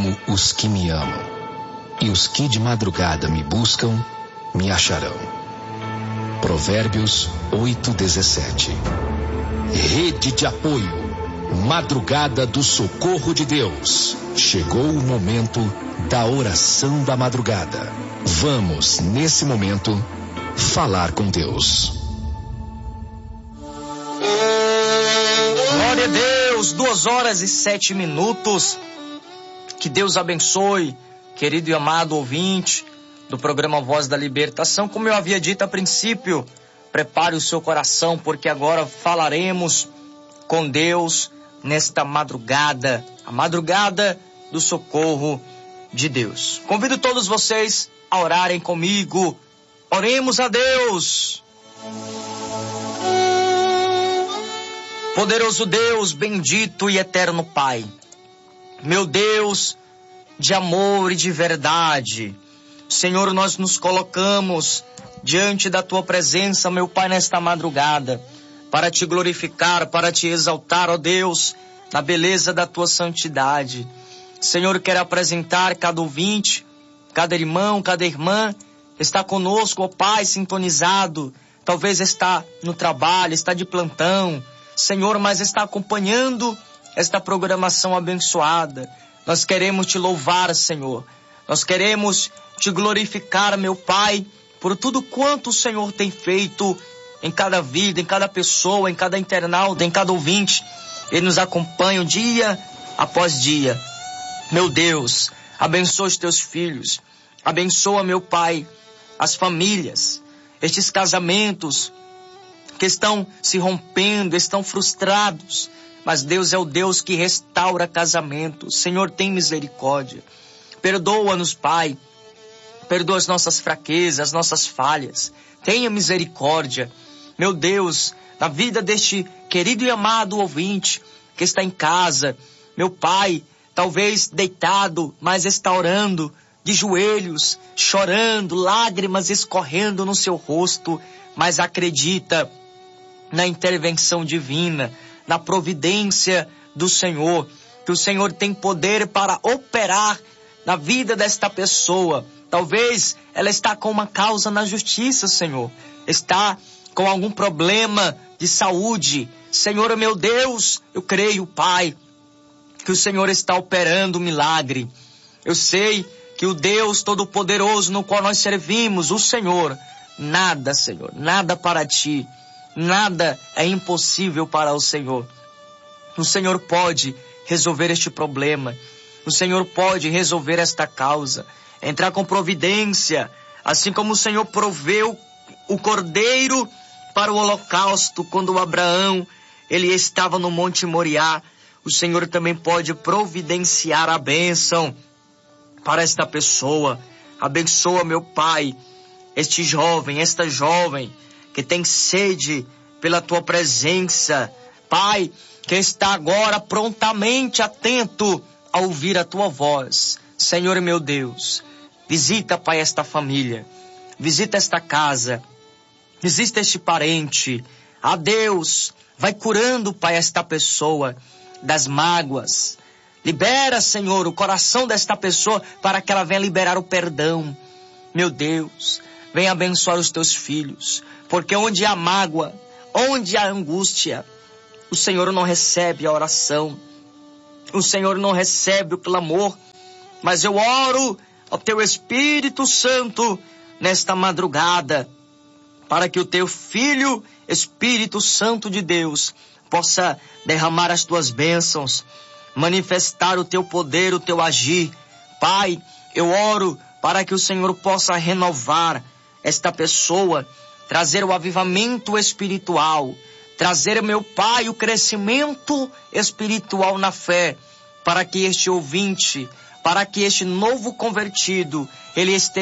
amo os que me amam, e os que de madrugada me buscam, me acharão. Provérbios 8:17. Rede de apoio, Madrugada do Socorro de Deus. Chegou o momento da oração da madrugada. Vamos, nesse momento, falar com Deus. Glória a Deus, 2h07. Que Deus abençoe, querido e amado ouvinte do programa Voz da Libertação. Como eu havia dito a princípio, prepare o seu coração, porque agora falaremos com Deus nesta madrugada, a madrugada do socorro de Deus. Convido todos vocês a orarem comigo. Oremos a Deus. Poderoso Deus, bendito e eterno Pai, meu Deus de amor e de verdade, Senhor, nós nos colocamos diante da Tua presença, meu Pai, nesta madrugada, para Te glorificar, para Te exaltar, ó Deus, na beleza da Tua santidade. Senhor, quero apresentar cada ouvinte, cada irmão, cada irmã, está conosco, ó Pai, sintonizado, talvez está no trabalho, está de plantão, Senhor, mas está acompanhando esta programação abençoada. Nós queremos Te louvar, Senhor. Nós queremos Te glorificar, meu Pai, por tudo quanto o Senhor tem feito em cada vida, em cada pessoa, em cada internauta, em cada ouvinte. Ele nos acompanha dia após dia. Meu Deus, abençoa os Teus filhos. Abençoa, meu Pai, as famílias, estes casamentos que estão se rompendo, estão frustrados. Mas Deus é o Deus que restaura casamentos. Senhor, tem misericórdia. Perdoa-nos, Pai. Perdoa as nossas fraquezas, as nossas falhas. Tenha misericórdia, meu Deus, na vida deste querido e amado ouvinte que está em casa. Meu Pai, talvez deitado, mas está orando, de joelhos, chorando, lágrimas escorrendo no seu rosto, mas acredita na intervenção divina, na providência do Senhor, que o Senhor tem poder para operar na vida desta pessoa. Talvez ela está com uma causa na justiça, Senhor, está com algum problema de saúde. Senhor, meu Deus, eu creio, Pai, que o Senhor está operando um milagre. Eu sei que o Deus Todo-Poderoso no qual nós servimos, o Senhor, nada, Senhor, nada para Ti, nada é impossível para o Senhor. O Senhor pode resolver este problema. O Senhor pode resolver esta causa. Entrar com providência, assim como o Senhor proveu o cordeiro para o holocausto quando Abraão ele estava no Monte Moriá. O Senhor também pode providenciar a bênção para esta pessoa. Abençoa, meu Pai, este jovem, esta jovem que tem sede pela Tua presença. Pai, que está agora prontamente atento a ouvir a Tua voz. Senhor, meu Deus, visita, Pai, esta família, visita esta casa, visita este parente. A Deus, vai curando, Pai, esta pessoa das mágoas. Libera, Senhor, o coração desta pessoa para que ela venha liberar o perdão. Meu Deus, venha abençoar os Teus filhos, porque onde há mágoa, onde há angústia, o Senhor não recebe a oração, o Senhor não recebe o clamor. Mas eu oro ao Teu Espírito Santo nesta madrugada, para que o Teu Filho, Espírito Santo de Deus, possa derramar as Tuas bênçãos, manifestar o Teu poder, o Teu agir. Pai, eu oro para que o Senhor possa renovar esta pessoa, trazer o avivamento espiritual, trazer, meu Pai, o crescimento espiritual na fé, para que este ouvinte, para que este novo convertido, ele esteja